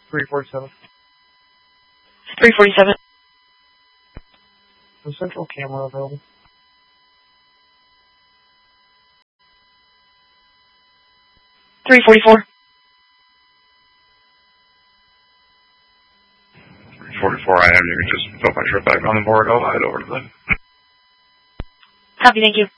347. 347. The central camera available. 344. 344 I am. You can just put my trip back on the board. I'll head over to them. Copy, thank you.